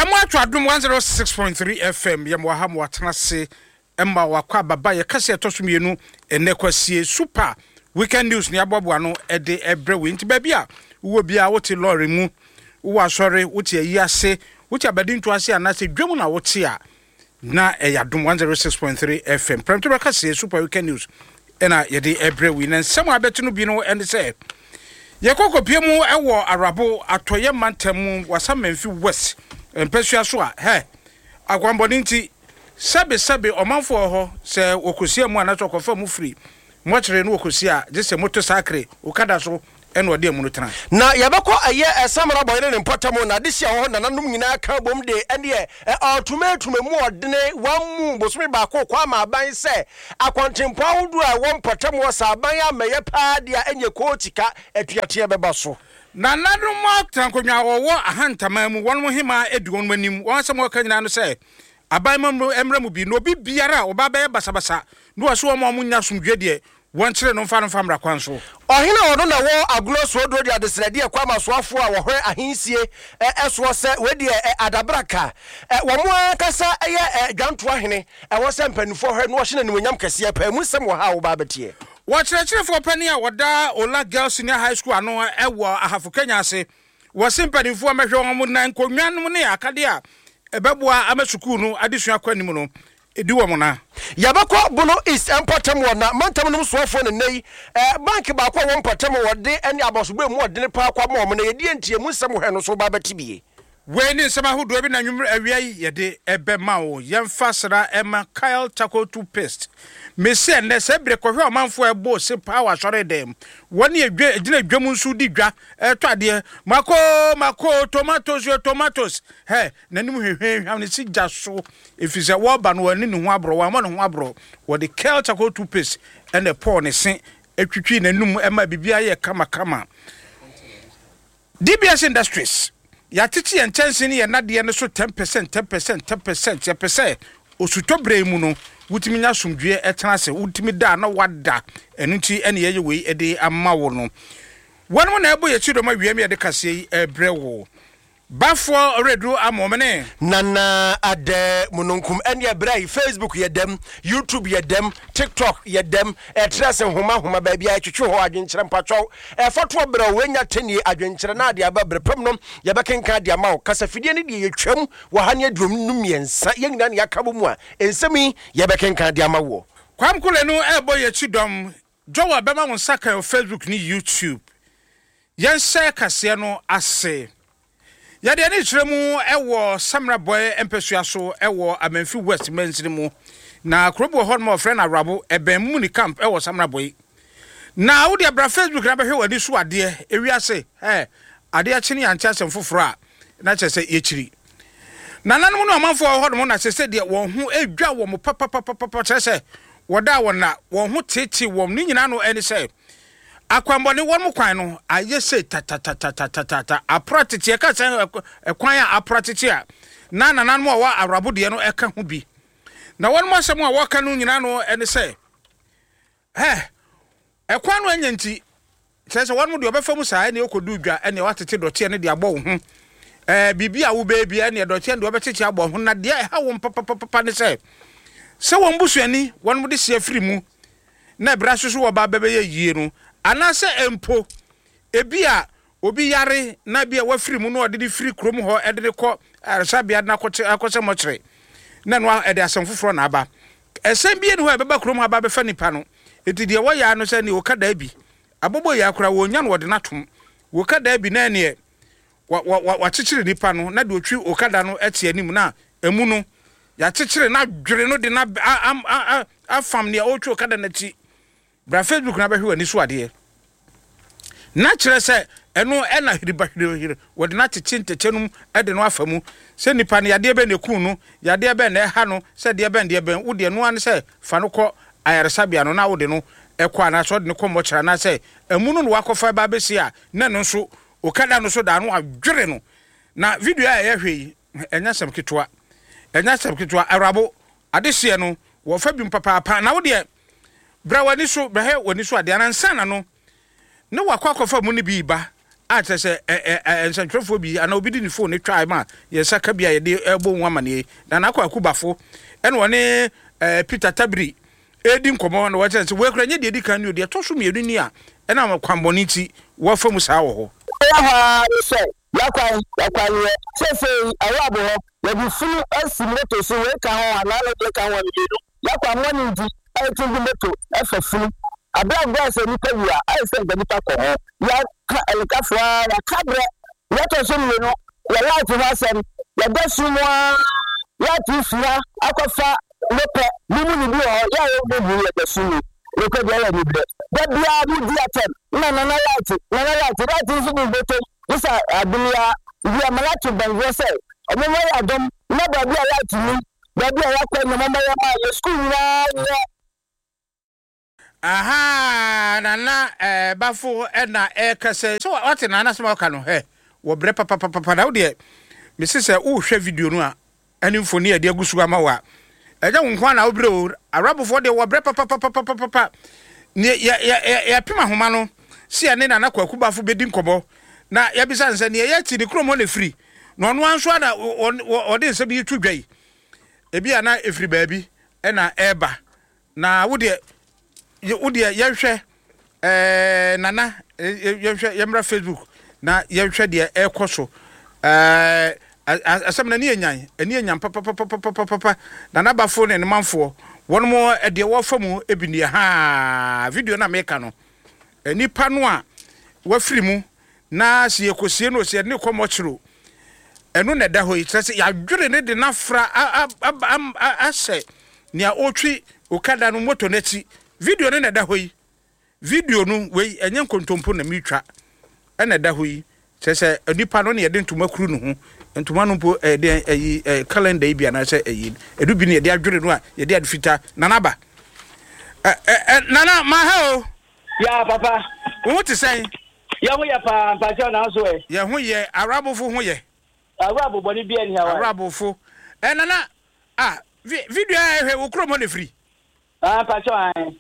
Yamwa adum 106.3 FM yamwa ha mo atenase emma wakwa baba ye kase etosumienu enekwasie super weekend news ni abobo no ede ebrewe nti ba bia wo bia wote lorry mu wo asori wote ayiase wote abadinto ase anase dwemu na wote a na yadum 106.3 FM premto kase super weekend news ena yede ebrewe na nsem abetu no bi no ene se yekokopie mu ewo arabo atoye mantamu wasamemfi west empesua so a agwamboni nti sebe omanfo ho se wokosia mu anato kofa mu free mo kire no wokosia je se moto sakre okada so ene ode mu no tran na yabekọ aye samara boy ne mpotamo na disia ho nananom nyina ka bom de ene automatum mu odene wamu bosome ba ko kwa ma ban se akwantempo ahodu a won potamo sa ban amaye pa dia enye kotika atuate beba so na nanom tankonwa wo ahantama mu won mo hima eduon manim won asem wo kanyina no se aban mamro emramu bi no bi biara oba ba basabasa no aso wo mo nya somdwe de won kire no mfa mra kwanso ohina wono na wo aglo so do de adesrade e kwa masoafo a wo hwe ahensie eso se we de adabraka wo mo kasa eye dwanto ahene wo se mpanufo hwe no hye na nimonyam kase pa mu sem wo ha wo ba betie wo kire pani a woda Ola Girls Senior High School ano ewo ahafo Kenya ase wo se mpanufo amehwe wo na nkonwanum ne akade a ebeboa amasuku no adesua kwanim no ediwo mo na yabakọ bono is empatem wona mantam no soafo ne nei bank ba kwa won patem wode ene abosogbe mu wode ne pa kwa mo na yedi entie mu nsem hwe no so ba batibie we ni nsem ahodo bi na nwumre awiai yede ebema wo yemfasra ema Kyle Taco toothpaste mese ne sebre kohwe omanfo ebo se pa wa sore dem woni egina dwam nsu di dwa twade mako tomatoes nanim hwehwe ne si jaso efise wo ba no wani ne ho abro wa mo ne ho abro wo de Kyle Taco toothpaste ene po ne se etwitwi nanum ema bibia ye kama DBS Industries ya titi entensi ni ye nade ne so 10% ya pese osutobre mu no wutimi nya somdwe etenase wutimi da na wada enunti ene ye we ede amawo no wonmo na ebo ye chido ma wiem ye de kase ebrewo bafo redu amomene nana ade mununkum ene ebrai Facebook ye dem YouTube ye dem TikTok ye dem etrase homa ba bia twetwe ho adwenkyere mpatwo foto bra wenya teni adwenkyere na ade ababre pam no ye bekenka ade amawo kasafidie ne de ye twam wo hane adwom numiensa ye nyina ne yakabo mu a ensemi ye bekenka ade amawo kwamkule no ebo ye chidom jowa bema won saka Facebook ni YouTube yen share kase no ase yade ne kiremu ewo Samra Boy empesua so ewo Amenfi West mensiri mu na krobo honmo friend arabo ebemu ni camp ewo Samra Boy na wo de bra Facebook na behwe wadi so ade ewiase ade akini ancha asem foforo a na chese yechiri na nanom no amanfo honmo na chese de won ho edwa wo mo papa chese woda wona won ho tete won ni nyina no ene se akwambone won mo kwan no ayese ta apratiti e ka san kwan a apratiti a na nanom a wa arabo de no eka ho bi na won mo asem a waka no nyina no ene se ekwan no anyanti sese won mo de obefa mu saa ene okodu dwa ene watete dote ene de abọ wo ho bibia wo beebi ene dote ene de obetete abọ ho na de ha wo papa ne se won busuani won mo de se afiri mu na bra soso wo ba bebe ye yie no anase empo ebia obi yare na bia wafiri mu no ode free krom ho ede ko resabia na akose mochre na no ede asem foforo na aba esem bia no ho ebeba krom aba be fa nipa no etidie wo ya no se ne okada bi abobo ya akura wo nya no ode natom wo kada bi na ne wa chichire nipa no na de otwi okada no ete anim na emu no ya chichire na dwere no de na afam ne otwi okada na ti bra Facebook na behwe ani so ade na kire se eno ena hiri wode na tete ede no afamu se nipa ne yade be ne ku no yade be na ha no se de be wode no an se fa no kọ ayaresabia no na wode no ekọ ana so de ne kọ mo kira na se emu no wakofa ba besi a na no so okada no so da no adwere no na video a ye hwe enya sem kitwa arabo adehye no wo fa bi papa na wode bra wani so ade anansa na no ne wakwakofa mu ne bi ba ate se ensentwefo bi ana obi di ne phone try ma ye saka bia ye de ebo nwama ne na na akubafo ene woni Peter Tabri edi nkomo na wache se we kura nye de di kan ni de to so mienu ni a ena makwamboni ti wo famu saa wo ho ha se yakwan se awabo ho ye bi funu asimoto so we ka ho ana le ka ho mienu yakwan woni ndi etu moto efafunu abia gas ni pawia ai se de nipa ko ya ka elkafo ya kabre ya to so mienu ya light na sem ya dasumwa ya tifia akofa lepe limu ni bi ho ya wo bu ya dasumi lepe dia ya ni bre da bia bu dia tem na light that is the beto isa adunia bia malatu bango se omo ya dom na ba bia light ni ba bia ya kwa na mama ya ma school na aha nana bafo na kase so what na na sema ka no wo bre papa na wo de me se wo hwe video no a ani mfoni ya de agusu ama wa eja nko na wo bre o arabofo de wo bre papa ne ya pima homa no si ane na nakwaku bafo bedi nkobo na ya bisa nse ne ya ti de kromo na free no no anso na ode nse bi twudwai ebi ana efri baabi na eba na wo de yehwe nana yehwe yemra Facebook na yehwe de ekoso asem na ne enyan papa nana bafo ne manfo won mo de wo famu ebini ha video na meka no nipa no a wafiri mu na sie kosie no sie ne komochiro eno na da hoyi trese ya dwere ne de na fra ase nia otwi okada no moto nachi video ne na da hoyi video no we enye nkontompo na mitwa ena da hoyi trese nipa no ne ye de ntuma kuru no ho ntuma no po de calendar bi ana se edu bi ne de adwere no a ye de adfita nanaba nana mahao ya papa wo ti say ya ho ya pa jo na so ye ho ye arabofo ho ye arabo boni bi ani hawa arabofo nana video he wo kromo ne free pa jo an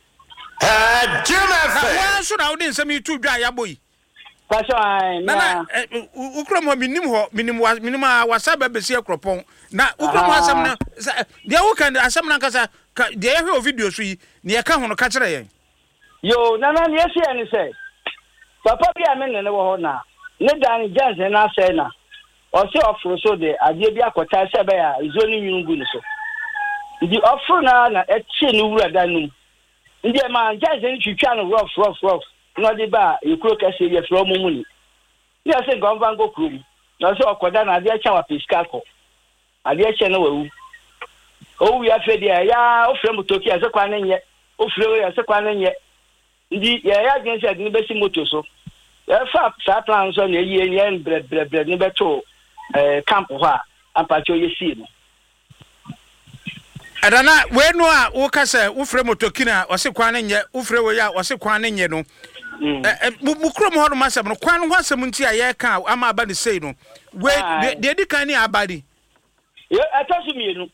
wa so na wo de nsam itu dwa ya boyi pa jo an nana wo kromo minim wasaba besi akropon na wo kromo asam na de wo kan asam na kasa de ye he video so yi ne ye ka ho no ka kire ye yo nana ne yesi ani say papa bi amene ne wo ho na ne dan janse na say na o se ofro so de ade bi akota se be ya izo ni nyungu ni so ndi ofro na etie ni wura dan num ndi e ma janse ni twitwa no rough no de ba ekuro kase ye fro mumu ni ya se gonvan go krum na so okoda na ade acha wa piskako ade acha na wawu o wi afa de ya ofre motoki ase kwa na nye ofre ya se kwa na nye ndi ya gense ade ni besi moto so ya fa sa plan so na yi en bre ni beto camp ho a ampacho yesi no adana we no a wo kasa wo frɛ motoki na ɔse kwan ne nye wo frɛ wo ya ɔse kwan ne nye no mu krom ho no masɛm no kwan ho asɛm nti a ye ka ama aba ne sei no we de di kan ni abadi ye atasu mienu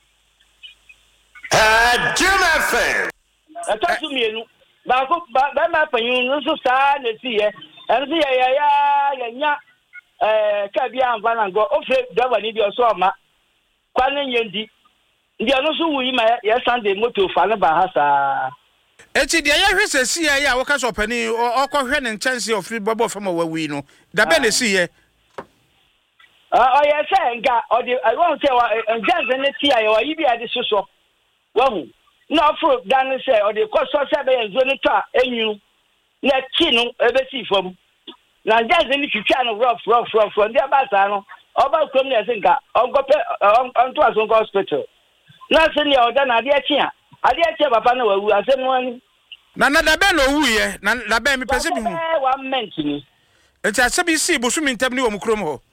Jim atasu mienu ba ko ba ma panyu no so sa na ti ye en si ya nya ka bia anfa na go ofre driver ni bi oso ma kwan ne nye ndi no so wuyi ma ya Sunday moto fa ne ba ha sa eti de ya hwese si ya wo ka so pani okɔhwɛ ne nkyɛnse ofri bɔbɔ fam wawi no da be ne si ye ya say nga o de I want say wa njanze ne ti ya wa yi bi ade soso wa hu na ofro dan say o de koso say be enzo ne ta enyu na ti no ebe si fam na njanze ne twitwa no rough ndi abasa no oba krom na say nga ongope onto asonko hospital na se ne o da na ade achi papa na wawu asem no ani na da be no wu ye na da be mi pese bi hu 1 month ni eti asebi si busumi ntam ni wo mukrom ho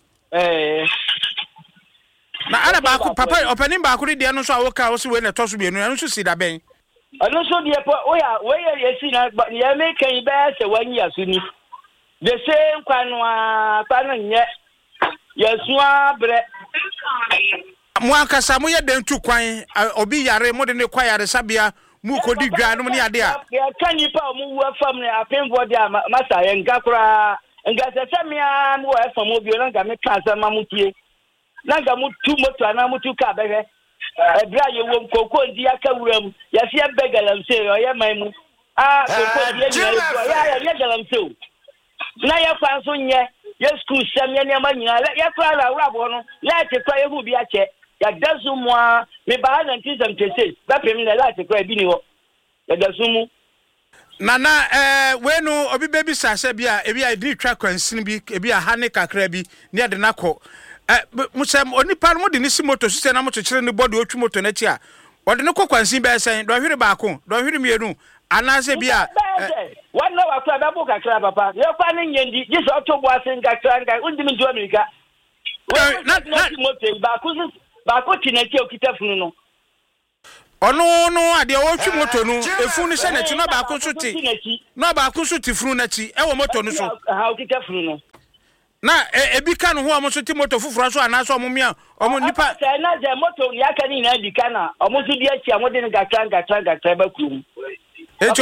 na ana ba ko papa opening ba ko de no so awoka wo se we na toso bi enu so si da ben ano so de po oya we ye si na ya make kan be se wanyi asuni the same kwanwa kwanu nye yesua bre mo akasa mo ye den tu kwan obi yare mo de ne kwa yare sabia mu ko di dwa no ne ade a ya kanipa mo wu afam ne apembo de masa ye ngakura ngasese mia no wa fa mo bi na ga me ka sa ma mutie na ga mutu moto na mutu ka behwe ebra ye wom kokko ndi aka wuram ya se begalamse oye man mu kokko ndi ye galamse na ye kwa so nye ye school sem ye ne ma nyina ye kwa la wrabo no la te kwa ye hu bi ache ya dazu mo me ba 1976 ba pem na la te kwa bi ni ho ya dazu mu Nana wenu obi baby sase bia ebi a di twa kwansin bi ebi a ha ne kakra bi ne de nakọ musem onipa no de ni si moto sise na moto kire ni body otwu moto na chi a ode ne kwansin be sen do hwere baako do hwere mienu anase bia wanna wa kwa ba bu kakra papa ye kwa ne nyendi jiso oto bo asen kakra nga undimi ndu America na moto baako tinati okita funu no ono no ade otwu moto no efunu se na chi no ba ko so ti no ba ko so ti funu na chi e wo moto no so ha okita funu no na ebi ka no ho amo so ti moto fufuro so anaso omomia omo nipa na je moto ya ka ni na di kana omo so di achi amode ne gatra ba kurum etu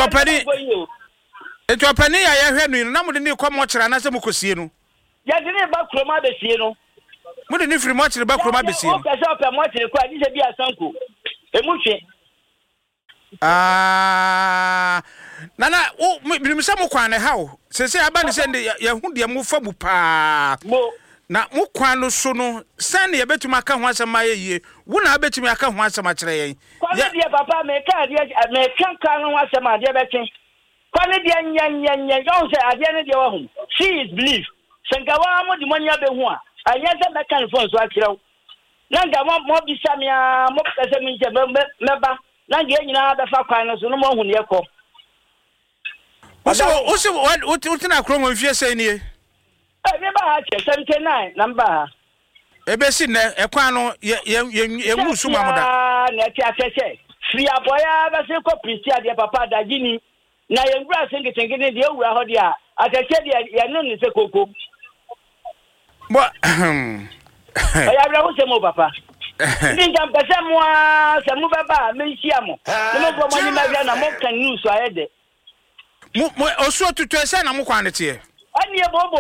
opani ya ye hwe no na mode ne komo kira na se mukosie no ya de ne ba kurum abesie no mode ne firi mo kire ba kurum abesie no o ka se opa mo kire kwa di se bi asanko emuhwe nana o birimsa mo kwan ne hawo sese aba ne se ya hu de mo fa bu pa na mo kwan no so no san ne yebetuma aka ho asema ye wo na abetumi aka ho asema kire yen kwan de papa me ka de me kan ho asema de beti kwan de nya yo se ade ne de wa hu she is belief sengawa mo di monya be hu a anya se me kan phone so akire nanga mo bisa me a mo pese me nje meba nanga nyina da fa kwan no so no mo hu ne ekọ What's na krom mfie sei nie me ba ha che 79 number ebe si na ekwan no ye musu mamoda na ti atese free aboya ba se ko prisia de papa da gini na ye ngura se ngitengene de ewura ho de a atese de ye no ni se koko bo ya bra ho se mo papa ndi ngam pese mo a se mo baba me nsia mo mo go mo ni ma bia na mo kan news ayede mo oso tutu ese na mo kwan tie ani ebobo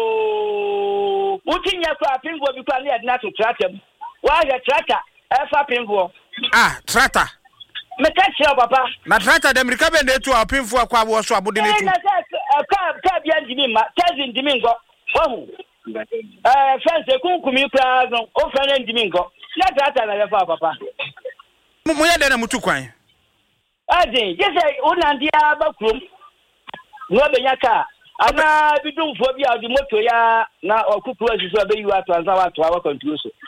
utinya kwa pingo bi kwa ni adna to tratem wa ya trata efa pingo trata me ka chia papa na trata de America be na tu apinfo akwa bo so abode ne tu ka bia ndimi ma tezi ndimi ngo wahu fence kunkumi kwa no o fa na ndimi ngo na trata na lefa papa mo ya de na mutu kwan ade jese unandia bakrum no be nyaka ana bidumfo bia odi moto ya na okuku asiso be yiwa to anza wato awa control so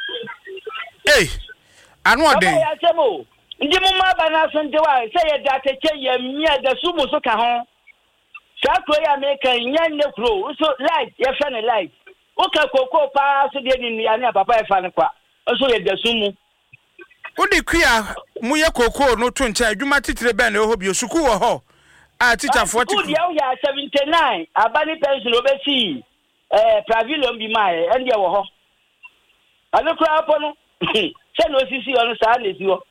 anu odin ya semo ndi mu ma bana so ndi wa se ye da teke ye mia da sumu so ka ho sa ko ya me kan nya ne kro so light ye fa ne light o ka koko pa so de ni ya ne papa ye fa ne kwa so ye da sumu odi kwia mu ye koko no to ncha adwuma titire be na ho bi osuku wo ho teacher 40 good ya 79 abani pension obesi pavilion bi mai ende wo ho anu kra apo no se no sisi onu sa na esi ho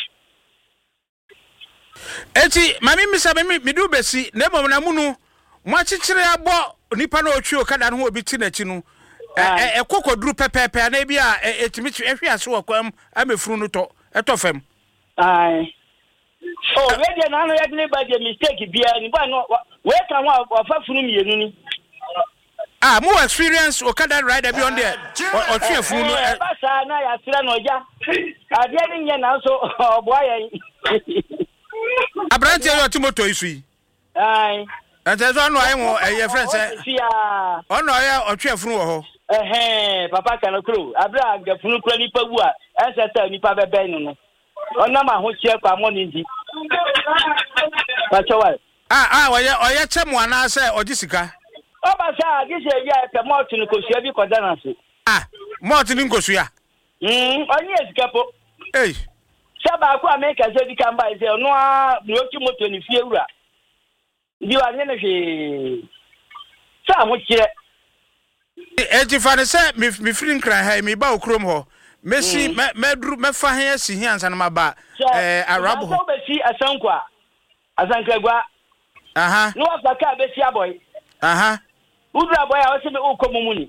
eti mami misa me du besi na mom na munu mo akikire abo nipa na otwi okada no obi ti na chi no kokoduru pepepe na bi a etimi ehwe ase wo kwam amefuru no to etofem ai ready na no yadne ba de mistake bia ni ba no we kan wa ofa funu mienu ni more experience okada rider be on there or twe funu no ba sa na ya sira no ja ade ni nya na so obo ayen abrante yo timoto isu yi ai ante so no ayen wo eye friend say ono ya otwe funu wo ho papa kan kro abra ga funu kro ni pagu a ensa ni pa bebe no ona ma ho chie kwa mo ni ndi pachowa oye chemu ana se ogisika oba sa gise ya pe mo tunu ko sia bi koda na se mo tunu nkosu ya onye esika po saba kwa America se di kan ba se no a ni oki moto ni fie wura ndi wa ne hwe sa mo chire fane se mi firi nkran ha mi ba okrom ho Messi medru mefa he asi hi ansa na maba arabo so be si asankwa asankagwa no afaka be si aboy Udra boy a wose me ukomumuni.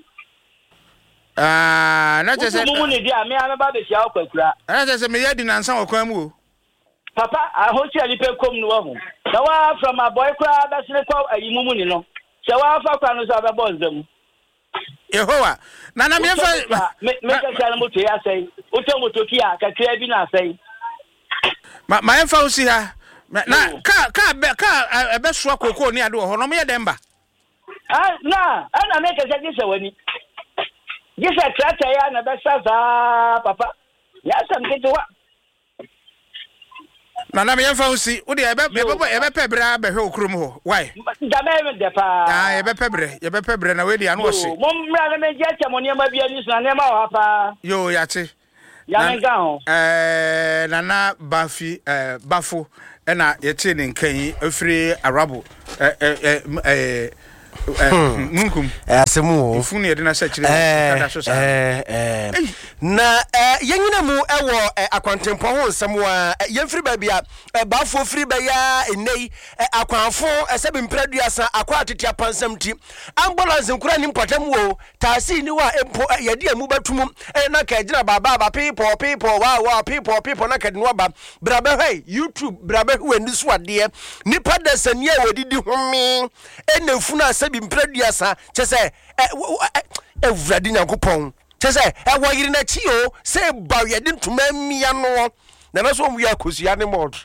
Na chese ukomumuni dia me ameba be sia okwakura. Na chese me yadi nansa okwan mu o. Papa, I hope you are the come no. Now from a boy cry that's the call a mumuni no. So I found us about them. Yehowa. Nana me fa make a salamu to say. Utomotokia ka krabina say. Ma emfa usi ha. Na ka be so akoko ni ade ho no me yedemba. Na, ana make a say wani. This a trata ya na be sa papa. Ya sam ke to Nana me emfa usi, wo de ebe pebra be hwe okrum ho. Why? Da me de pa. Ebe pebre na we di anu ose. Mom mra na me je chemo ne ma bia ni so na ma ho pa. Yo ya che. Ya me ga ho. Nana bafo na ye che ne nkan afiri arabo. Munkum. Asemu. Ifunu ye de na sekyire kada so sa. Na yenyina mu ewo akwantempo ho nsem wa yemfiri ba bia bafo firi ba ya enei akwanfo esebi mpraduasa akwa atete apansam ti ambulance nkura ni mpatam wo taasi ni wa empo yede amu batum na ka gina baba people wa people na ka de no ba brabe hey YouTube brabe hu ani so ade nipa da sania wodidi homi enefuna asebi mpraduasa chese evradi nyankopon chese ewo yiri na chi o se ba yede ntuma mia no na so mu ya kosia ne mod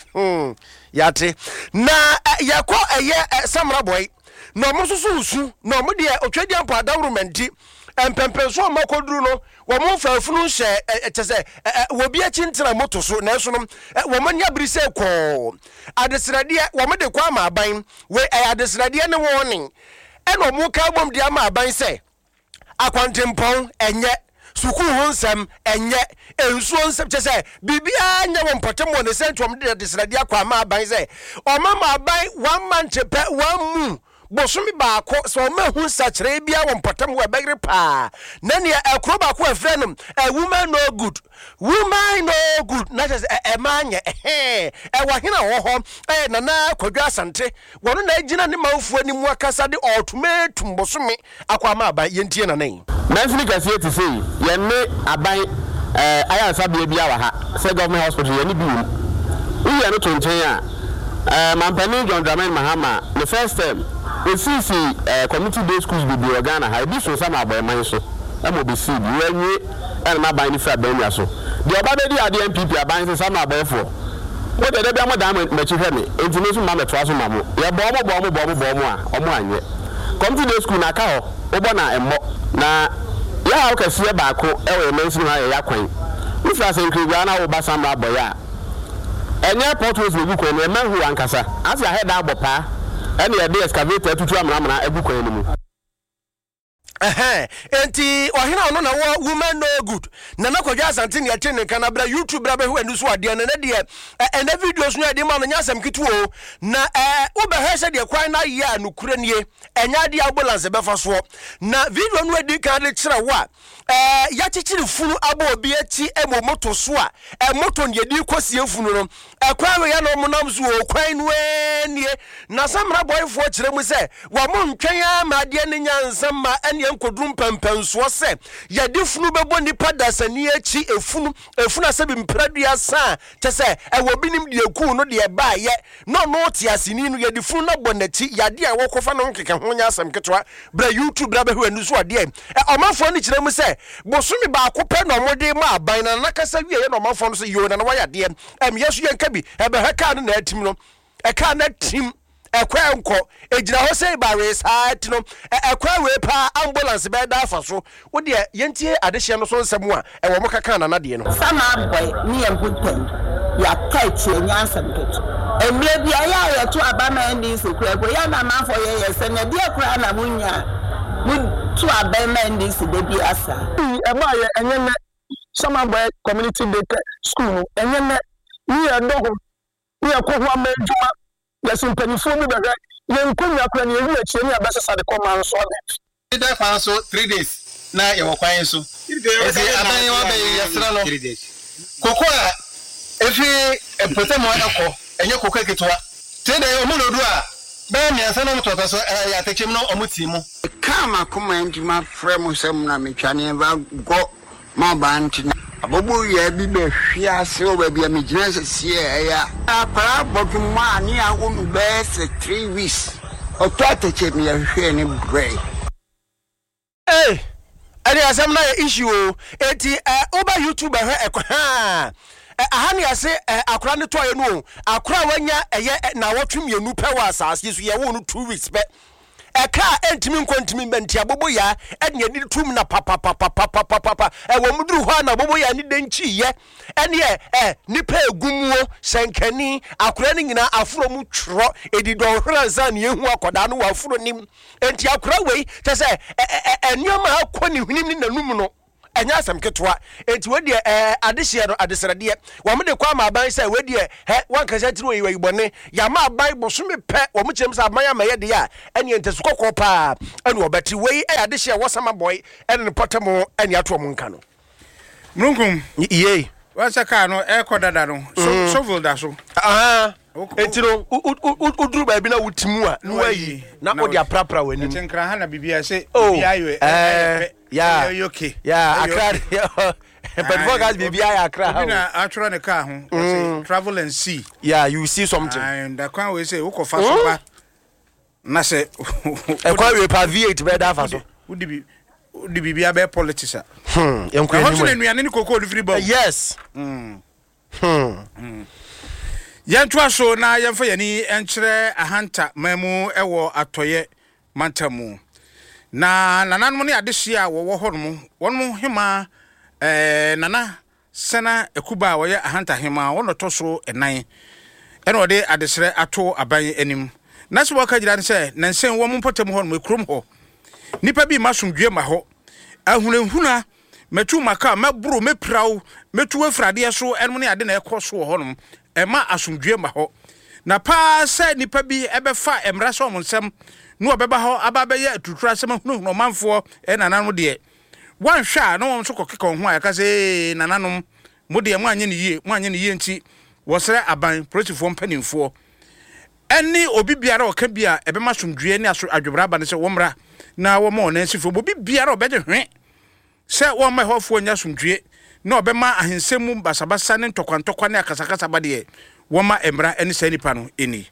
yate na yakọ eye samra boy no mo so usu no mo de otwadi ampa adawromenti empempenso makoduru no wo mo fafunu hye chese wo bia chintira moto so na so no wo mo nya brise ko adesrade wo mo de kwa ma aban we adesrade ne warning eno mo ka bom de ama aban se akwantempon enye suku honsam enye ensuo nsem chese bibia nya wo mpotemo ne sentom de desrade akwa ma aban se o ma aban 1 month pe 1 mu bosomi baako so ma hu sachire bia wo mpotemo we begre pa na ne ekro baako afrenum woman no good na chese emanye wa hina ho na na kwadwa asante wono na agina ne mawfu ani mu akasa de ultimatum bosomi akwa ma aban yentie na nan Nancy Kasiye to say, ye me aban aya sabe bia wa ha. Say government hospital ye ni bi wum. We are not on Kenya. Mampani John Dramani Mahama, the first time we see community day schools be the Ghana. Ha bi so some aboy man so. E mo be see bi we and ma ban ni fa ban ya so. The obade di ade MPP aban so some aboy for. What the bia mo dan ma chi hwe me. Information ma metwa so ma mo. Ye bo mo a omo anye. Community day school na ka ho. Obo na emmo na ya okasiye baako ewe mensi ma ya kwan ifra se nkigwa na wo basamba boya enye portals we buko no emanhu ankasa ase ahead abopa ene ye de excavator tutu amramra ebuko ene mu enti ohina ono na wo woman no good na nakwadwa asante ne yate ne kana bra YouTube bra be hu anu so ade ne de ene videos no de ma no nyasam kituo na wo be hwese de kwan na ya nukure nie enya de ambulance be fa so na video no edi kan de kire wo ya chichiri funu abo obi achi emo moto so a moto ne di kosie funu no kwan we ya no monam so kwan no nie na samra boyfo kire mu se wo mo ntwen ama de ne nyansam ma ene nkodrum pampanso se ya de funu bebo nipa dasani achi efunu asebi mpradua sa te se ewo binim de eku no de ba ye no ti asini no ya de funu na bonachi ya de a wokofa no nkeke ho nya asam ketwa bra YouTube bra be hu anu so ade omafo ni kire mu se bosumi ba akopɛ no mode ma aban na nakasa wie ye no omafo no so yo na waya de yesu yenka bi ebe heka no na atim no eka na tim ekwa nko ejira ho sei ba we sat no ekwa we pa ambulance be da fa so wo de yentie adehye no so nsɛm a ɛwɔ mo kaka na de no sama boy ni emputem ya touch enyansam keto emre bia ya to abama ndi so kura ya na manfo ye se na de kura na munya to abama ndi so de bi asa ema ye enye sama boy community day school enye ni edogo ni akoko amanjuma yasin penifo bi bega yenkonya kura ni ewi achi ni abasesa de command so that that fan so 3 days na ye wokwan so ezi adan wa be yesra no 3 days koko a efi empotemo ekọ enye koko eketwa 3 days omo no do a Bẹ́ẹ̀ mi ẹ̀sẹ̀ náà tọ̀tọ̀ sọ àtẹ̀kyẹ́mu náà ọmọ tì mú. Káàmà kọ́mọ ẹ̀ ntì máa fẹ́ mu sẹ́mu náà mi twa ní ẹ bá gọ́ máa bá ń tì náà. Àbọ̀bọ̀ yẹ bí bẹ́ẹ̀ fi ase wọ bẹ̀bi ẹ̀ mi gyina sẹ̀sì ẹ̀ yá. Àpárá bọ̀dù mu a ní àwọn bẹ́ẹ̀ sẹ̀ 3 weeks. Ọ̀tọ̀ àtẹ̀kyẹ́mu yẹ hwẹ́ ní brẹ̀. Ẹni asẹ́mu náà yẹ issue o. Eti ọba YouTube ẹ̀hẹ́ ẹ̀kọ́ hàn. Ahani ase akura ne to ayenu akura wanya eye na wotwem yenu pe wa asase so ye wo no 2 weeks pe eka entimi nkontimi menti abobo ya ene ani tum na papa wo muduru ho na abobo ya ni denchi ye ene nipa egumuo senkani akura ne nyina afuro mu twro edi do hranza ne ehu akoda no wa afuro nim enti akura wei te se enioma akoni hwnim ni nanum no enya asem ketwa enti we de adehye no adesrade wo me de kwa ma aban say we de wanka sha tiri we yibone ya ma aban bosome pe wo me chem sa aban amaye de ya ene entesu kokko pa ene obeti we adehye wo sama boy ene potamo ene ato mo nka no mrunkum ye wasa ka no dada no so da so enti no uduru ba bi na wutimu a no ayi na o de aprapra wani chenkra ha na bibia se bibia yo yeah okay akra but for guys bibia ya akra na atworo ne ka ho say travel and see you see something and the quan we say wo ko fa so ba na se e kwa we pa V8 be da fa so udi bibia be politics a yanko ni ho nuane ni kokko ni free ball yes Yantwa so na yemfa yani enkyere ahanta mamu ewo atoye mantamu na nananom ne adehye a wo honom wonmo hema nana sana ekuba wo ye ahanta hema wono to so enan ene ode adesere ato aban anim na so waka gira ne se nansen wo mo potem honom ekrom ho nipa bi masomdwe ma ho ahunahuna metu maka maburu mepraw metu afrade so enmo ne ade na ekoso honom ema asomdwe ma ho na pa se nipa bi ebefa emra so omonsem no obeba ho ababeya atutura sem hunu manfo nananom de wanhwa na won so kokeka ho aka se nananom mo de mo anye ne yie nti wosere aban politifo mpanimfo eni obi biara oka bia ebema somdwe ne aso adwebra ba ne se womra na wo ma onensifo obi biara obede hwe se wo ma hofo nya somdwe na obema ahensemu basabasa ne ntokwa ne akasakasa ba de wo ma emra eni sanipa no eni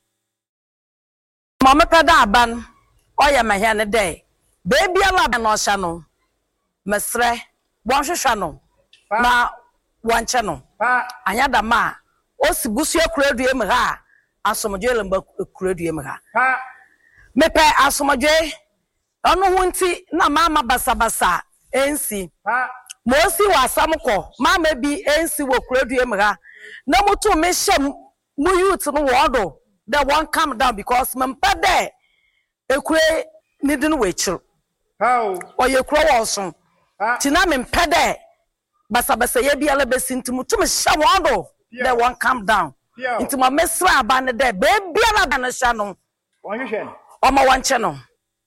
mama pada aban oya mahia ne dey baby ala no sha no mesre won hwehwa no na wanche no anya da ma osibusu akuradue me ha asomdwe lamba akuradue me ha mepe asomdwe ono hu nti na mama basabasa ensi mosi wasamko mama bi ensi wo akuradue me ha na mutu me hyem mu youth no wodo that won't come down because mempade ekure nidin wechiru how or ye kro wonso tina mempade basabasa ye bia lebesi ntimu tumi hya wodo that won't come down into my mesra aba ne de baby ala na hya no wonhwehwe oma wanche no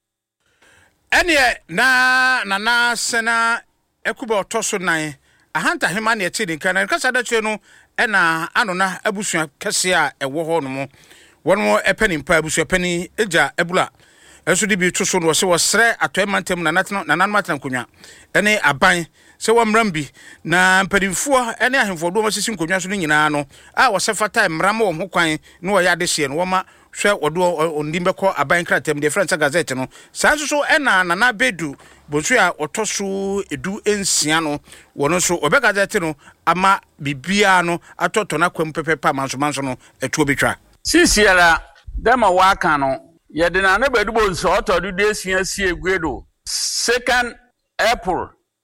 ene na sena ekuba otoso nan ahanta hema ne eti dinka na kasa da tue no ena anona abusua kese a ewo ho no mo wono epanimpa abusua pani eja ebula eso di bi to so no se wo sre atoemantem na nanan matam konwa ene aban se wo mrambi na mpadimfo ene ahemfo do masisi konwa so nyina no a wo se fata mram wo ho kwan no wo ya de hye no wo ma hwe wodo ondimbekọ aban kratem de France Gazette no sanso so ena nana bedu bonsu a otoso edu ensia no wono so Obe Gazette no ama bibia no atoto na kwam pepepa manso no etuo betwa sisiara dema waka no yede na bedu bonsu otodo de esia si egwedo 2nd April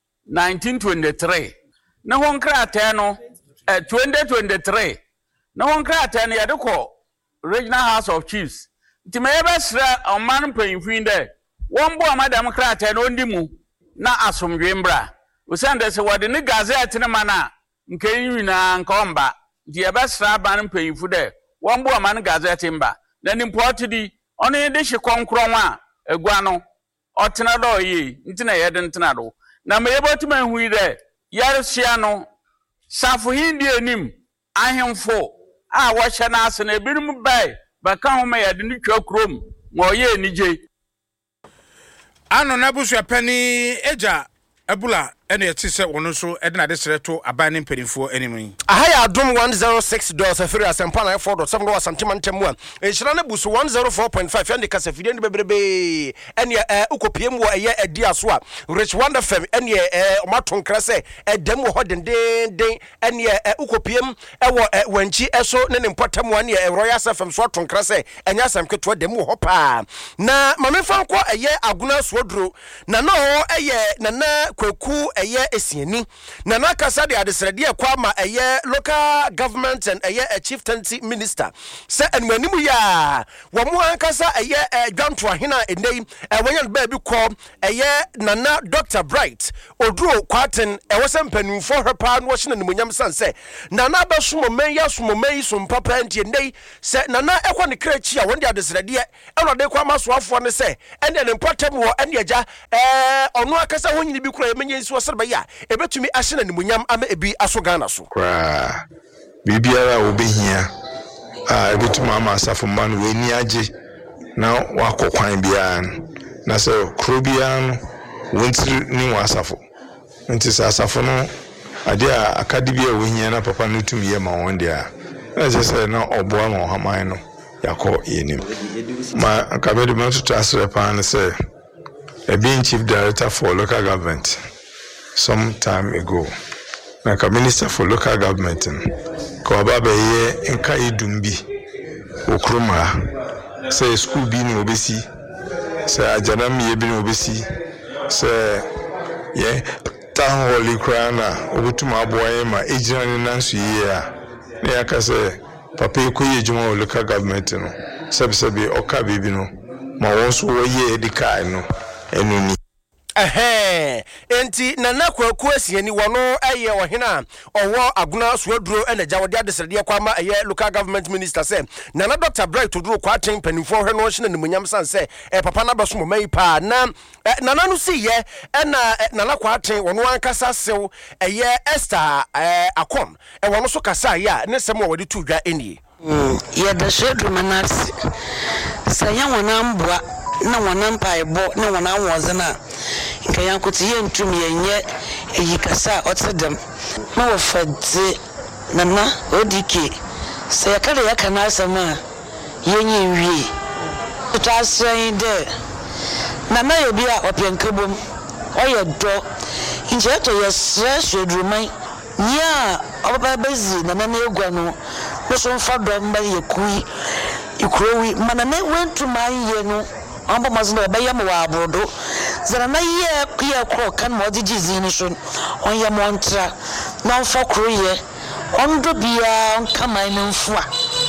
1923 na hon krate no 2023 na hon krate no yede ko Regional House of Chiefs. Timebesra oman payinfin de won bo madam krata no ndimu na asomdwe mbra. Usande se wode ne gazette ne mana nke yina nka omba. Timebesra ban payinfu de won bo man gazette mba. Na import di ono ye de hye konkron a egua no otena do yi ntina ye de ntena do. Na meyebotima hui de yarhia no safo hindi anim ahemfo a washa na asene birum bai baka ho ma yɛde ne twa krom ma ɔyɛ anigye ano na busu apani eja abula ene yɛte sɛ wɔno nso ɛde na de srɛ to aban ne mpanimfoɔ anim yi aha yɛ adom 106 dollars afiri asɛmpa na 4.7 dollars santima ntamu a ɛhyira ne busu 104.5 ɛne kasa fidie ne bebrebe ɛne ukopiem wɔ ɛyɛ adi aso a rich wonder fam ɛne ɔmato nkra sɛ ɛdam wɔ hɔ dendenden ɛne ukopiem ɛwɔ wanchi ɛso ne ne mpɔtam wa ne royal fm so ato nkra sɛ ɛnya asɛm ketewa dam wɔ hɔ paa na mamefa nkɔ ɛyɛ aguna suoduro na na hɔ ɛyɛ nana kwaku ɛyɛ esiani na na kasa de adesrede kwa ma ɛyɛ local government and ɛyɛ a chieftaincy minister sɛ enwanimu ya wo mo ankasa ɛyɛ dwanto ahena enei wɔnya ba bi kɔ ɛyɛ nana Dr. Bright oduro kwaten ɛwɔ sɛ mpanimfo hwepa no wɔhye na nimonyam san sɛ nana ba somoman ya somoman so mpapa ntie enei sɛ nana ɛkɔ ne krachi a wɔn de adesrede ɛno de kwa masoafo ne sɛ ɛne ne mpɔtam wɔ ɛne agya ɔno akasa ho nyini bi kura emenye nsi ya ebetumi ahye na nimunyam ama ebi aso Ghana so kra bibiara obehia ebetumi ama asafo man we ni age na wakokwan bia na sɛ krobia no wontiri ni wasafo nti sɛ asafo no ade a akadibia wohia na papa no tumi ye ma won dia na sɛ na oboa ma haman no yakɔ yenim ma akabedu matutu asre pan sɛ being chief director for local government some time ago like a minister for local government ko baba ye nka idumbi okroma say school bi ni obesi say ajanam ye bi ni obesi say ye town hall krana obutuma aboye ma ejira ni nansu ye a na yaka say papa ko ye juma local government no sabi oka bibi no ma wonso wo ye edika no enuni enti nana kwaku asiani wono eye ohena owo aguna suaduro enaja wode adesrede kwa ma eye local government minister say nana Dr. Bright oduro kwa aten panimfo hwe no hye na nimunyam san say papa na baso momai pa na nana no si ye na nana kwa aten wono ankasa sew eye Esther Akom wono so kasa ya ne sem wo wode tudwa eni ye da shedu manasi sanya wona mbua na wana mpaebo na wana wozena nka yankuti yentumi yenye eyikasa otedem na wofadze nana odike se yakale yakana asama yenye wie utasen de nana yobia openkebom oyedo nje to yesre hwedruman nya obaba bezi nana na egwa no so mfa dom ba yekui ikrowi manane wentu maye no ambo mazino bayam wa abrodo zana na ye kuya kro kan mo digizin no so onye montra na mfa kroye ondo bia onkaman no mfua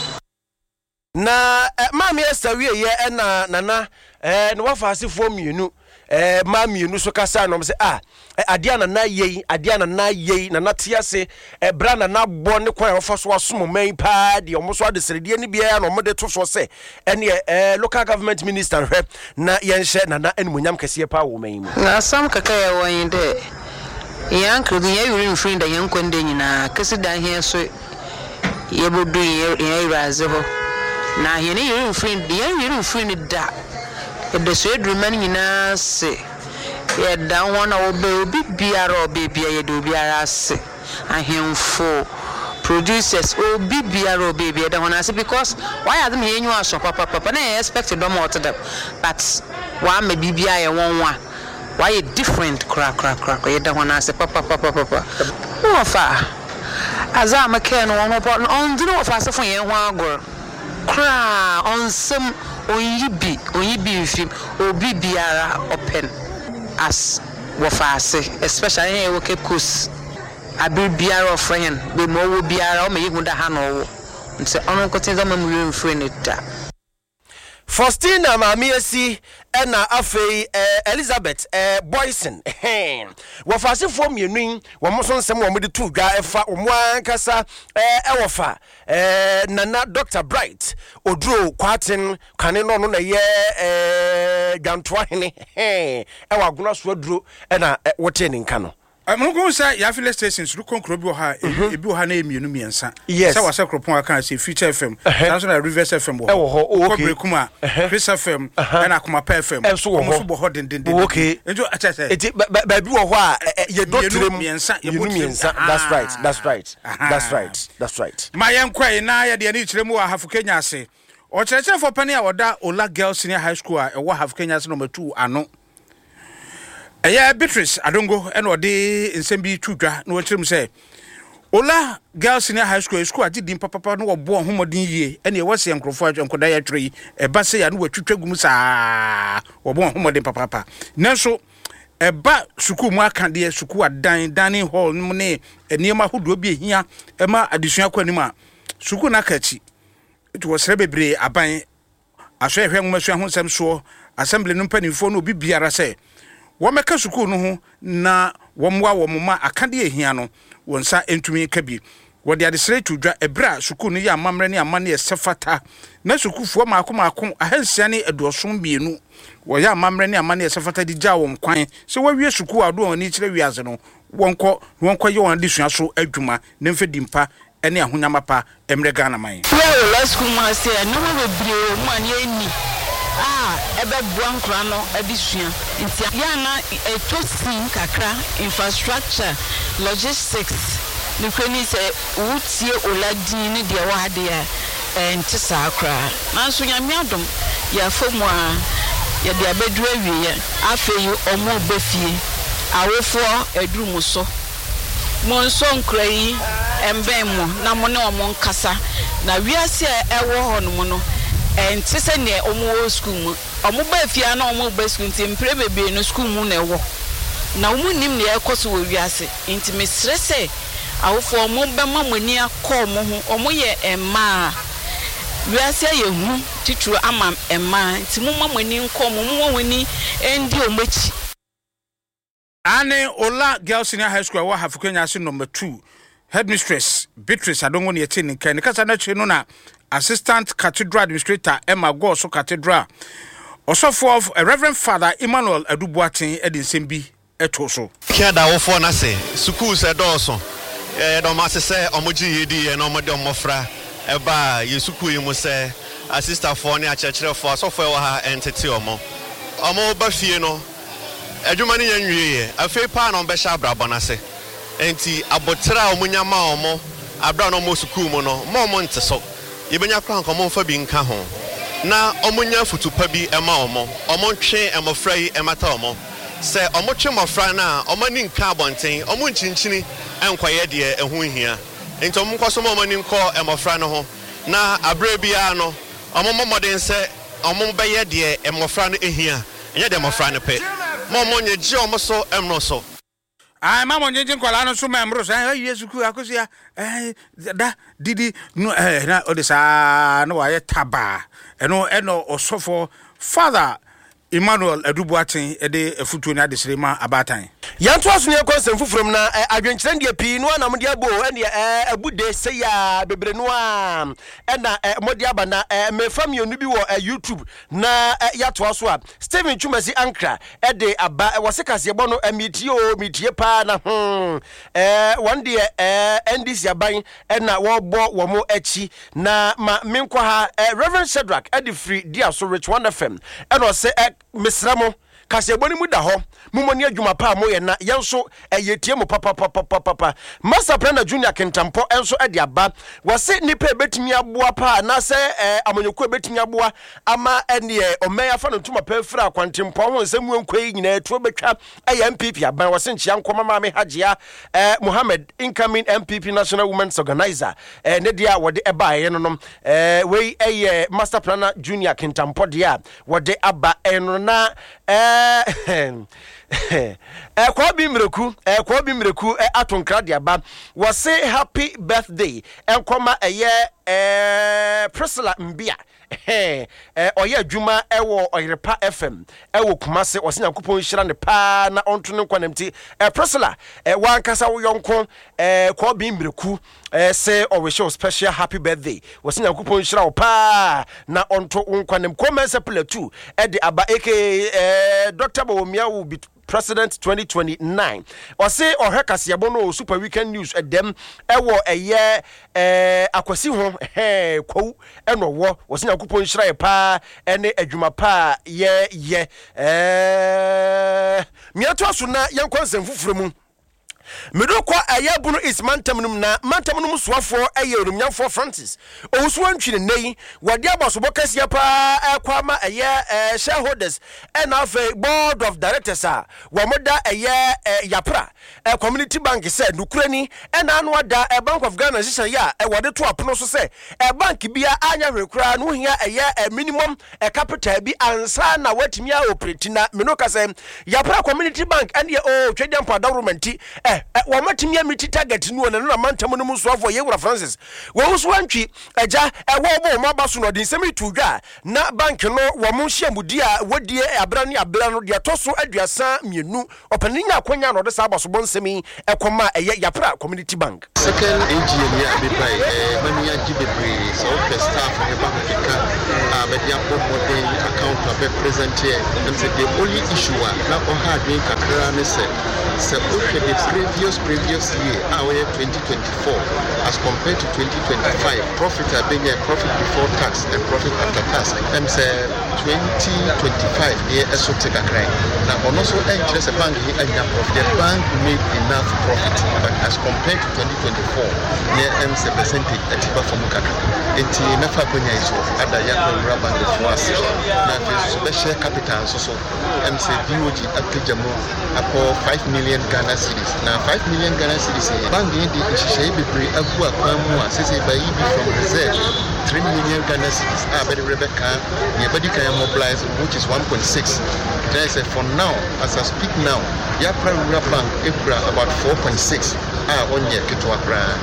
na mami Esther wie ye na nana no wafase fo mienu mami nu so kasa no se adia na yei na natiase bra na nabo ne kwan ofa so asom man pa de omo so adesrede ne bia na omo de to so se ene local government minister hwe na yenhye na animonyam kase pa wo man mu na sam kaka ya won de yankru de yewiri mfrin da yankonde nyina kase da he so yebodu ye raze ho na he ne yewiri mfrin de yewiri mfrin da ebe so edruman nyina se ye dan wona obi biara obi bia ye do biara se ahemfo producers obi biara obi bia dan wona se because why are them yenyu aso papa na expect them out them but wa ma bibia ye wonwa why you different crack ye dan wona se papa no fa azama ken won on do no fa se fon ye ho agor kra on some onyibi film obi biara open as wofase especially here we Cape Coast abi biara ofren be mo wo biara o me yihu da ha no wo nti ono kote da mam wi mfre ne da Faustina Mamiesi ena afei Elizabeth Boyson wafase fo mienu wo mo so nsem wo mo de tu dwa efa wo mo ankasa ewofa nana Dr. Bright oduro kwaten kane no no na ye gwantoa hene ewa aguna so aduro ena wote ne nka no I'm going to say Yafile stations to conclude her if you have name you miensa. Yes, I was a cropon. I can say Future FM, National Reverse FM, okay, Kuma, Chris FM, and Akuma FM, and so on. Okay, baby, you don't miensa. That's right. My young quay, now the need to remove half Kenya say. Or church for Penny or that Ola Girls Senior High School, and what have Kenya's number 2 are no. Beatrice, I don't go and what day in Sembi Tudra, no what say. Ola Girls Senior High School, I did papa no born homodin ye, and you was young Crawford and Kodaya tree, a bassy and what you tragumusa or born homodin papa. Nanso, a bat suku mark dear suku at dining hall, money, and near my hood will be here, Emma additional quanima. Suku nakachi. It was Rebebre, a buying. I say, young Monsieur Honsam saw, assembly no penny for no bibiara say. Wameka suku no ho na wamwa wamma akade ehia no wonsa entumi kabi wode ade sere tudwa ebra suku no ya amamre ne amane esefata na sukufuo maako ahansia ne adosom bienu wo ya amamre ne amane esefata di gya won kwan se wawie suku ado oni kire wiase no wonko ye won de sua so adwuma ne mfe dimpa ene ahonyamapa emre Ghana man yo last school ma say no be bre mu ani eni ebe buankra no adisua ntia ya na etosin kakra infrastructure logistics ni kwani se wutie oladin ne de wa hade enti sakra nanso nyame adom ya fomu a ya de abedu awie afeyi omo befie awofo edurumu so monso nkrai embem na mo ne omo nkasa na wiase ewo hono no enti se ne omo school mu omo ba fia na omo ba school nti mpre bebe no school mu na ewo na omo nim ne ekoso wo wiase nti mesre se awofo omo ba mamani akọ omo ho omo ye emma wiase ye hu tituru ama emma nti mo mamani nkọ omo mo woni endi omachi ane Ola Girls Senior High School wa Hafukenya se number 2 headmistress Beatrice adongo ne yete nika ne kasa na cheno na assistant cathedral administrator Emma Goso cathedral osofo of Reverend Father Emmanuel Adubuatin edin sembi etoso kiada wofo na se schools edoso do ma se omoji yedi na omode omofra eba ye school yi mu se assistant for ne achechire for asofo e wa ha entity omo ba fie no adwuma ne yanwie afei pa na ombehya abrabo na se enti abotra omunyama omo abra no mo school mu no mo nteso yebenya kran ko mo fa bi nka ho na omunya futupa bi ema omo ntwe emofra yi emata omo se omo twe mofra na omo ni nka abonten omo nchinchini enkoye de ehu hia enti omo nkoso mo ni nko emofra no ho na abra bia no omo momoden se omo beye de emofra no ehia enye de emofra no pe mo nye ji omo so emro so mama njenje nkwala no so memro so Yesu ku akosia da didi no na odisa no wa ye taba eno osofo Father Emmanuel Adubuatin ede efutuo na desrema abatan yanto aso ne konsem fufurum na adwenkyerɛ de pii no na mode abo ene abude se ya bebre no a ena mode aba na me family onu bi wo YouTube na yato aso a Stephen Chumasi Ankra ede aba wose kase ebo no mitie pa na one day NDC aban ena wo bo wo mo achi na ma menkwa ha Reverend Shadrack ede free dia so Rich One FM ena se mesramo kase eboni mu da ho mumoni adwuma pa moye na yenso eyetie mu papa Master Planner Junior Kentampo enso ede aba wose nipa betimi aboa pa na se amonyoku betimi aboa ama ene omeya fa no tuma pa fra akwantempo ho nsemu enkoi nyina etuo betwa MPP aban wose nchia nkoma mame Hajia Mohammed incoming MPP National Women's Organizer ne dia wode eba ye no we Master Planner Junior Kentampo dia wode aba eno na kwa bi mreku atonkra de aba was say happy birthday enkoma Priscilla Mbia oye adwuma ewo Oyerepa FM ewo Kumase osenya kupon hira ne pa na onto ne kwanamti Priscilla wankasa wo yonko kwa bi mreku say we show special happy birthday osenya kupon hira wo pa na onto nkwanam komese platu de aba aka Dr. Bawumia president 2029 ɔse ɔhwɛ kaseɛbɔ no super weekend news ɛdɛm ɛwɔ ɛyɛ akwasi ho kwawu ɛna ɔwɔ ɔse Nyankopɔn nhyira yɛ paa ɛne adwuma paa yɛ miato aso na yɛnkɔ nsɛm foforɔ mu Medoko Ayabuno is Mantamunum na Mantamunum Swafo Ayurumyafo Francis. Also, one chin nay, what the Abbas Yapa, Aquama, a year shareholders, and of a board of directors are Wamoda a year Yapra, a community bank said, Nukreni, and Anwada, a bank of Ghana, ya, a what the two apnos say, a bank be a anya recra, no here a year a minimum, a capital be answer na wet mia opretina, Minoka say, Yapra community bank, and ye oh, Chadian Padarumanti, Wamatimia miti target no na mantamu no musoafo yewura Francis wo so antwi agya ewo mabaso no de nsemi tudwa na bank no wo mo hyiamudi a wodie abra no de toso aduasa mienu opaninya akonya no de sa abaso bonsemi ekoma yapra community bank second AGM ya be by mania gibebre so staff e bank fika abedia modern account of present here and say the only issue na o ha adwen kakra ne say the previous year, our year 2024, as compared to 2025, profit have been profit before tax and profit after tax. And say 2025 year esotic a crime. Now, also interest a bank here and profit. The bank made enough profit, but as compared to 2024, near MC percentage at Tiba from Mukaka. It's enough when I saw other young rubber for us. Now, special capital so MC BOG at Kijamo for 5 million Ghana cedis. Now 5 million Ghana cedis. Bank in the Shishay Bibri Abua Kwamua, Sese Bayi from Reserve, 3 million Ghana cedis. But Rebecca, Yabadi can mobilize, which is 1.6. Then I say for now, as I speak now, Yapra Bank about 4.6. On your Kitwa.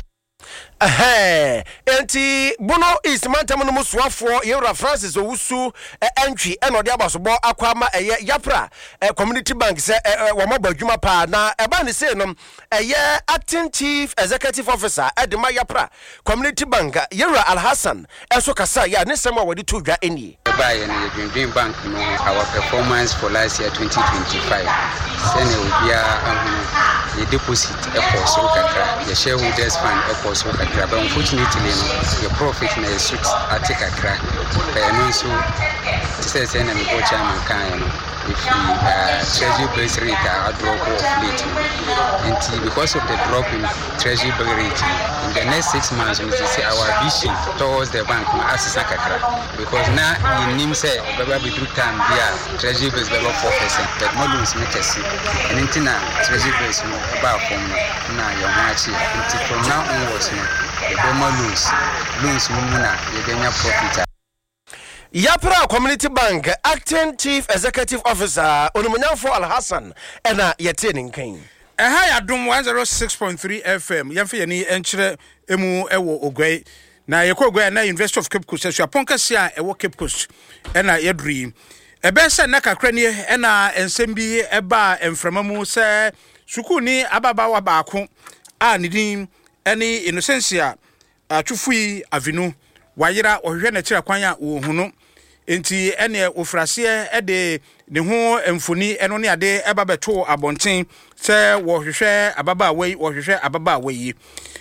Enti Bono is Mantamu Muswafo Yura Francis Owusu entry and the Abasobo Aquama Yapra community bank say Wamaba Juma Pa na Ebani say no acting chief executive officer at the Yapra community bank Yura Al Hassan Eso Kasa ya Nisema Wadi Tuga Eni buy any Dream Bank no our performance for last year 2025 sene obia the deposit so kakra the shareholders fund so kakra but unfortunately the profit na suit atik kakra no so says na me go chairman kan if treasury base rate drop off late and because of the drop in treasury base rate in the next 6 months we see our vision towards the bank assess kakra because now in nim say be through time dia treasury base be 4% but more loans make us and intina treasury base no about from na your match until from now onwards no the more loans mumuna you get profit. Yapra Community Bank acting chief executive officer Onumunyanfo Al Hassan ena yetenin kan Hi Adum 106.3 FM yamfe yani enkyere emu ewo ogwai na yekọ ogwai na University of Cape Coast so aponkasia a ewo Cape Coast ena yedri ebe se na kakra ni ena ensem bi eba emframamu se sukuni ababa wa baako a nidin eni Innocentia atwufui avinu wayira ohwe na kira kwan a wo hunu enti ene ofrase ede ne ho emfoni eno ne ade eba beto abonten se wo hwehwe ababa wei wo hwehwe ababa wei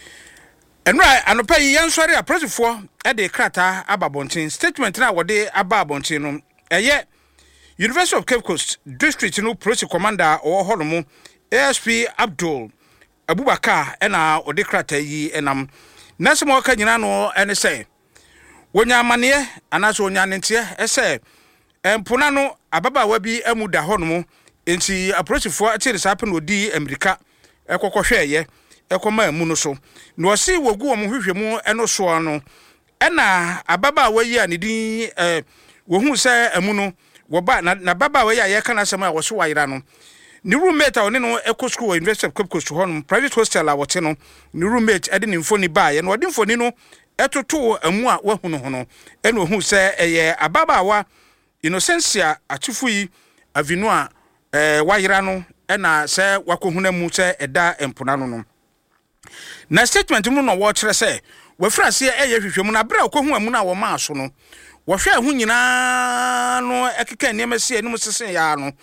enra anopa yi yansori apresifo ede krata ababonten statement na wode aba abonten no eye University of Cape Coast District no Police Commander o holomo ASP Abdul Abubakar ena ode krata yi enam nasemo ka nyina no ene say wonya mane anaso wonya ntie ese empona no ababa wa bi amuda hono enti aprochifo atire sape no di America ekokohweye ekoma amu no so no osi wogu wo hwehwemu eno so no ena ababa wa yi anidi wohu se amu no woba na baba wa yi ayeka na sema wo so wayira no ni roommate a one no eco school University of Cape Coast hono private hostel a wote no ni roommate ade ni mfoni ba ye no ode mfoni no etoto amu a wahunu hono eno ohu se eye ababawa Innocentia atufui avinu a wayira no ena se wakohuna mu se eda empona no na statement mu no wo kire se wafrase eye hwehwemu na bra akohu amu na wo ma so no wo hwe ahu nyina no ekeka niam se enum sesen ya no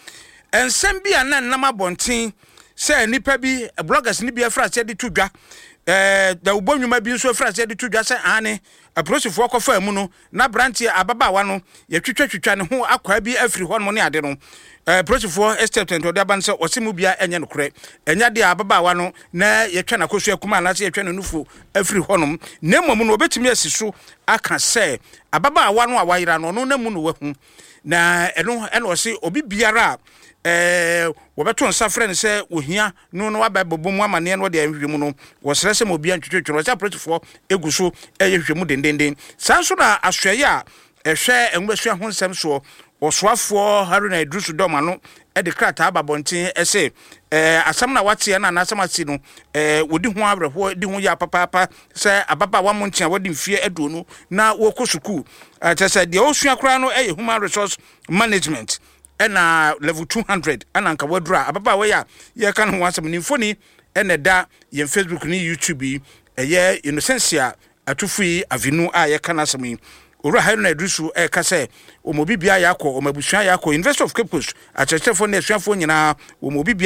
ensem bi anan nam abonten say nipa bi bloggers ni bi afra say de to dwa da ubonwuma bi nso afra say de to dwa say ane aprosifo kofa mu no na branch ababawa no ye twetwetwa ne ho akwa bi afiri ho no ne ade no prosifo estate to de ban say osimu bia enye no kore enya de ababawa no na ye twa na kosu akuma na say ye twa no nufu afiri ho no na mmom no obetimi asiso aka say ababawa no awayira no no na mu no wahu na eno ose obi biara wobeto nsafre ne se ohia no no wababobom amane no de ahwehwemu no wo srese mo bia ntwetwetwe so apretifo eguso ehwehwemu dendenden sanso na ahweye a ehwe enwesua ho nsem so osoafo Haruna Idrusu Doma no de krata ababonten ese asam na wate na asam ati no wodi ho abrefo di ho ya papa se ababa wa montia wodi mfie aduonu na wo kosuku tese de osua kra no human resource management ena level 200 ana nka wadura ababa we ya ye kan ho asam ni mfoni ena da ye Facebook ni YouTube eye Innocentia atufui avinu a ye kan asam yi Ora Haruna Idrusu ka say o mobibia yakọ o mabusua yakọ University of Cape Coast a chechefo na esuafo nyina o mobibia